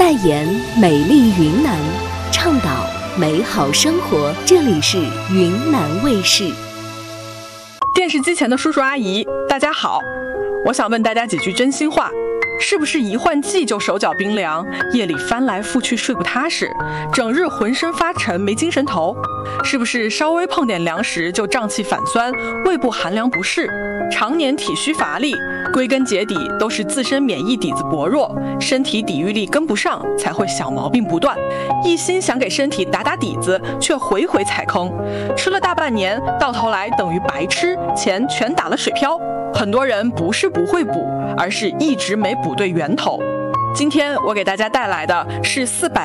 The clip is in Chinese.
代言美丽云南，倡导美好生活。这里是云南卫视。 电视机前的叔叔阿姨，大家好，我想问大家几句真心话。是不是一换季就手脚冰凉，夜里翻来覆去睡不踏实，整日浑身发沉没精神头？是不是稍微碰点凉食就胀气反酸，胃部寒凉不适，常年体虚乏力？归根结底都是自身免疫底子薄弱，身体抵御力跟不上，才会小毛病不断。一心想给身体打打底子，却回回踩坑，吃了大半年，到头来等于白吃，钱全打了水漂。很多人不是不会补，而是一直没补对源头。今天我给大家带来的是400